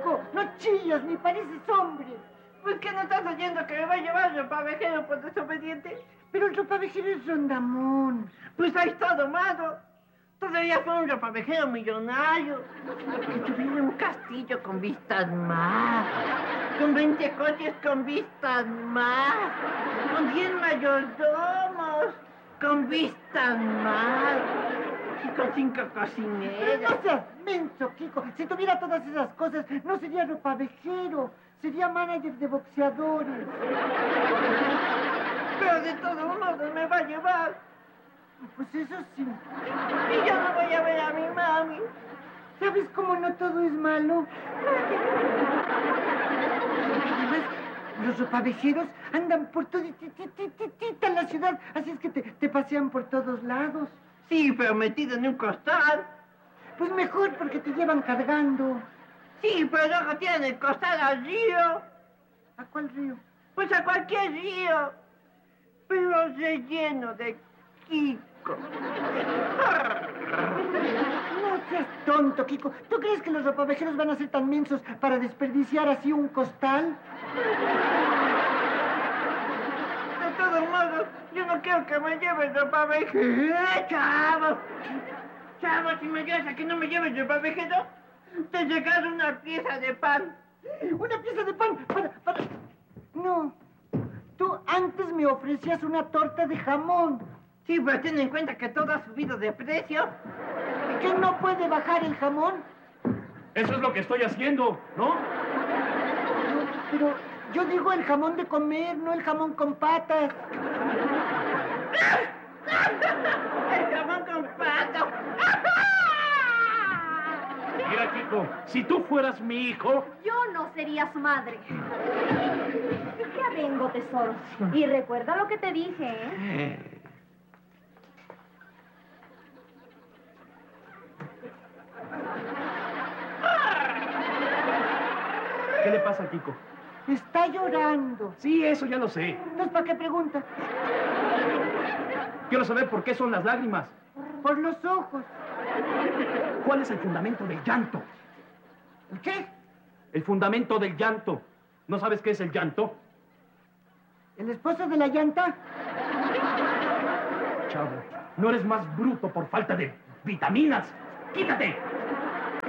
Kiko, no chillas, ni pareces hombre. Pues que no estás oyendo que me va a llevar el ropavejero por desobediente. Pero el ropavejero es Rondamón. Pues ahí está domado. Todavía fue un ropavejero millonario. Que tuviera un castillo con vistas mar. Con 20 coches con vistas mar. Con 10 mayordomos con vistas mar. Y con 5 cocineras. No seas menso, Kiko. Si tuviera todas esas cosas, no sería ropavejero. Sería manager de boxeadores. Pero de todos modos me va a llevar. Pues eso sí. Y yo no voy a ver a mi mami. ¿Sabes cómo no todo es malo? Además, los ropavejeros andan por todo en la ciudad. Así es que te pasean por todos lados. Sí, pero metido en un costal. Pues mejor, porque te llevan cargando. Sí, pero luego tienen el costal al río. ¿A cuál río? Pues a cualquier río. Pero relleno de Kiko. No seas tonto, Kiko. ¿Tú crees que los ropavejeros van a ser tan mensos para desperdiciar así un costal? De todos modos, yo no quiero que me lleve el ropavejero. ¡Chavos! Chavos, si me llevas a que no me lleves el ropavejero, te llegará una pieza de pan. ¿Una pieza de pan? Para... No. Tú antes me ofrecías una torta de jamón. Sí, pero ten en cuenta que todo ha subido de precio. ¿Y que no puede bajar el jamón? Eso es lo que estoy haciendo, ¿no? No, pero yo digo el jamón de comer, no el jamón con patas. ¡El jamón con patas! Mira, Kiko, si tú fueras mi hijo... Yo no sería su madre. Ya vengo, tesoro. Y recuerda lo que te dije, ¿eh? ¿Qué le pasa a Kiko? Está llorando. Sí, eso ya lo sé. Entonces, ¿para qué pregunta? Quiero saber por qué son las lágrimas. Por los ojos. ¿Cuál es el fundamento del llanto? ¿El qué? El fundamento del llanto. ¿No sabes qué es el llanto? ¿El esposo de la llanta? Chavo, no eres más bruto por falta de vitaminas. ¡Quítate!